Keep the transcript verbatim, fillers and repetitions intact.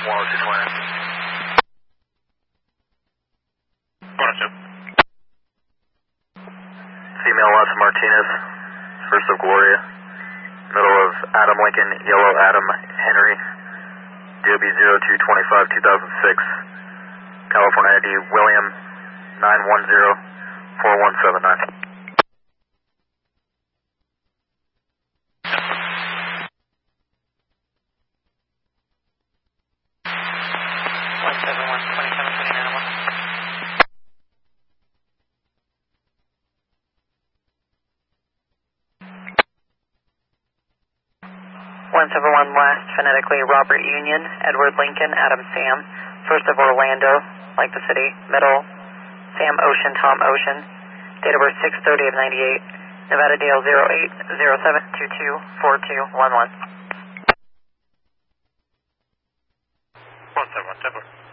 one oh two twenty. one oh two. Female Los Martinez, first of Gloria, middle of Adam Lincoln, yellow Adam Henry, D O B zero two two five two thousand six, California I D William nine one zero four one seven nine. one seven one twenty-seven twenty-nine one. one seven one last, phonetically Robert Union, Edward Lincoln, Adam Sam, first of Orlando, like the city, middle, Sam Ocean, Tom Ocean, date of birth six thirty of ninety-eight, Nevada Dale zero eight zero seven two two four two one one. one seven one, Temple.